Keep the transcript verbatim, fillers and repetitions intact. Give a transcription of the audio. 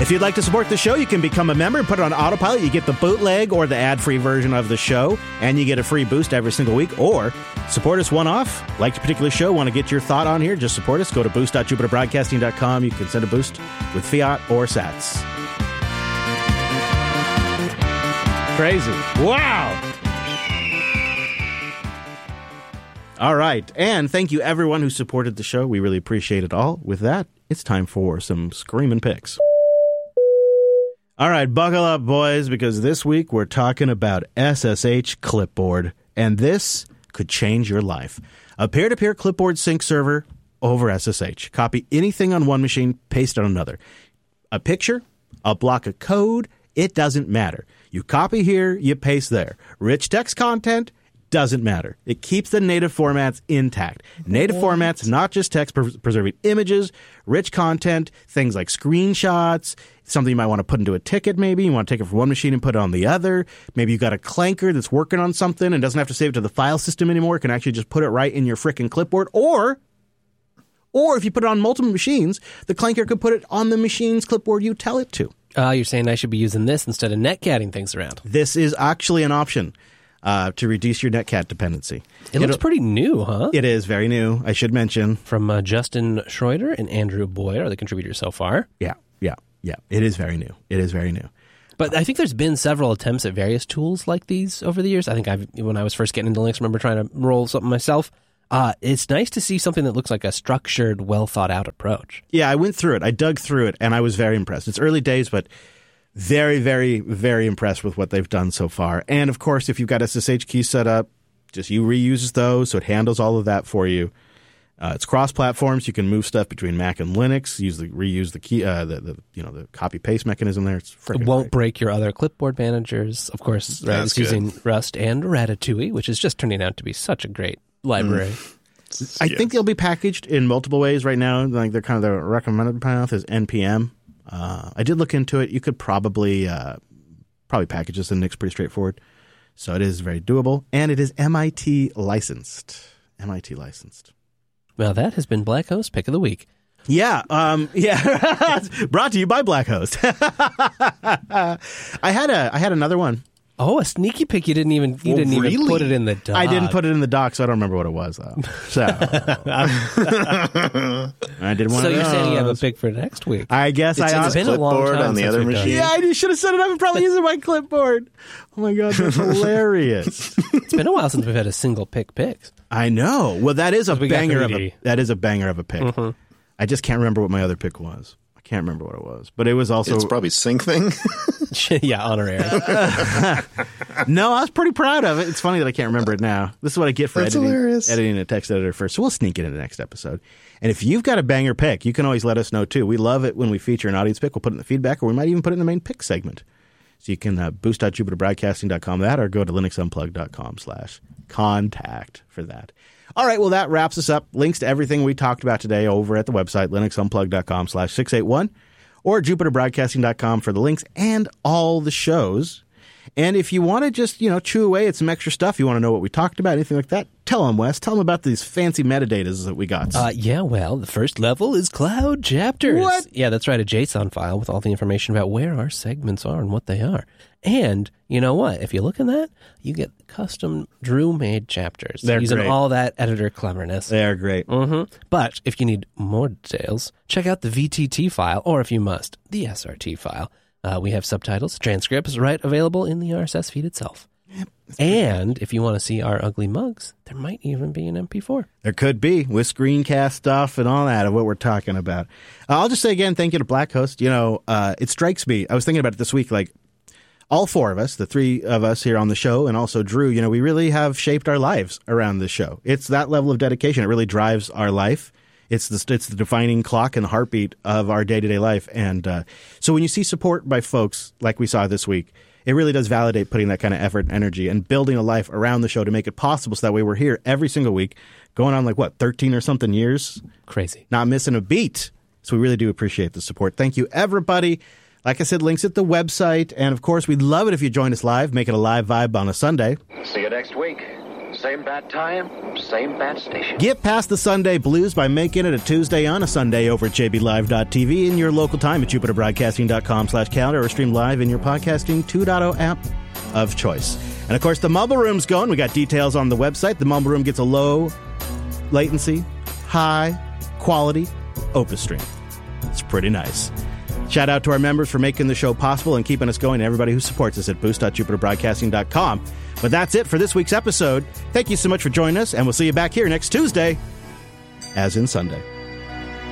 If you'd like to support the show, you can become a member and put it on autopilot. You get the bootleg or the ad-free version of the show, and you get a free boost every single week. Or support us one-off. Like a particular show, want to get your thought on here, just support us. Go to boost dot jupiter broadcasting dot com. You can send a boost with fiat or sats. Crazy. Wow. All right. And thank you, everyone who supported the show. We really appreciate it all. With that, it's time for some screaming picks. All right, buckle up, boys, because this week we're talking about S S H Clipboard, and this could change your life. A peer-to-peer clipboard sync server over S S H. Copy anything on one machine, paste it on another. A picture, a block of code, it doesn't matter. You copy here, you paste there. Rich text content, doesn't matter. It keeps the native formats intact. Native what? formats, not just text, pres- preserving images, rich content, things like screenshots, something you might want to put into a ticket maybe. You want to take it from one machine and put it on the other. Maybe you've got a clanker that's working on something and doesn't have to save it to the file system anymore. It can actually just put it right in your frickin' clipboard. Or, or if you put it on multiple machines, the clanker could put it on the machine's clipboard you tell it to. Uh, you're saying I should be using this instead of netcatting things around. This is actually an option. Uh, to reduce your netcat dependency. It looks It'll, pretty new, huh? It is very new, I should mention. From uh, Justin Schroeder and Andrew Boyd are the contributors so far. Yeah, yeah, yeah. It is very new. It is very new. But I think there's been several attempts at various tools like these over the years. I think I've, when I was first getting into Linux, I remember trying to roll something myself. Uh, it's nice to see something that looks like a structured, well-thought-out approach. Yeah, I went through it. I dug through it, and I was very impressed. It's early days, but very, very, very impressed with what they've done so far. And, of course, if you've got S S H keys set up, just you reuses those, so it handles all of that for you. Uh, it's cross-platforms. You can move stuff between Mac and Linux. Use the reuse the key, uh, the, the you know the copy-paste mechanism there. It's It won't great. break your other clipboard managers. Of course, right, it's good. Using Rust and Ratatouille, which is just turning out to be such a great library. Mm. I yeah. think they'll be packaged in multiple ways right now. Like they're kind of the recommended path is N P M. Uh, I did look into it. You could probably uh, probably package this in Nix pretty straightforward. So it is very doable. And it is M I T licensed. M I T licensed. Well, that has been Black Host Pick of the Week. Yeah. Um, yeah. Brought to you by Black Host. I had a I had another one. Oh, a sneaky pick! You didn't even you well, didn't really? even put it in the doc. I didn't put it in the doc, so I don't remember what it was though. So I did one. So of you're those. saying you have a pick for next week? I guess it's, I it's been a long time on the other machine. Yeah, I should have set it up and probably used my clipboard. Oh my god, that's hilarious! It's been a while since we've had a single pick picks. I know. Well, that is a banger of a that is a banger of a pick. Mm-hmm. I just can't remember what my other pick was. Can't remember what it was, but it was also it's probably Sync Thing. Yeah, honorary. No, I was pretty proud of it. It's funny that I can't remember it now. This is what I get for That's editing, hilarious. editing a text editor first. So we'll sneak it in the next episode. And if you've got a banger pick, you can always let us know too. We love it when we feature an audience pick. We'll put it in the feedback, or we might even put it in the main pick segment. So you can uh, boost dot jupiter broadcasting dot com that, or go to linux unplugged dot com slash contact for that. All right, well, that wraps us up. Links to everything we talked about today over at the website, linux unplugged dot com slash six eight one, or jupiter broadcasting dot com for the links and all the shows. And if you want to just, you know, chew away at some extra stuff, you want to know what we talked about, anything like that, tell them, Wes. Tell them about these fancy metadatas that we got. Uh, yeah, well, the first level is Cloud Chapters. What? Yeah, that's right, a JSON file with all the information about where our segments are and what they are. And you know what? If you look in that, you get custom Drew-made chapters. They're using great. all that editor cleverness. They are great. Mm-hmm. But if you need more details, check out the V T T file, or if you must, the S R T file. Uh, we have subtitles, transcripts, right, available in the R S S feed itself. Yep. And if you want to see our ugly mugs, there might even be an M P four. There could be, with screencast stuff and all that of what we're talking about. Uh, I'll just say again, thank you to Black Host. You know, uh, it strikes me, I was thinking about it this week, like, all four of us, the three of us here on the show, and also Drew, you know, we really have shaped our lives around this show. It's that level of dedication. It really drives our life. It's the, it's the defining clock and heartbeat of our day-to-day life. And uh, so when you see support by folks like we saw this week, it really does validate putting that kind of effort and energy and building a life around the show to make it possible so that way we're here every single week, going on like, what, thirteen or something years? Crazy. Not missing a beat. So we really do appreciate the support. Thank you, everybody. Like I said, links at the website. And, of course, we'd love it if you join us live, make it a live vibe on a Sunday. See you next week. Same bad time, same bad station. Get past the Sunday blues by making it a Tuesday on a Sunday over at j b live dot t v in your local time at jupiter broadcasting dot com slash calendar or stream live in your podcasting two point oh app of choice. And, of course, the Mumble Room's going. We got details on the website. The Mumble Room gets a low latency, high quality Opus stream. It's pretty nice. Shout out to our members for making the show possible and keeping us going, and everybody who supports us at boost dot jupiter broadcasting dot com. But that's it for this week's episode. Thank you so much for joining us, and we'll see you back here next Tuesday, as in Sunday.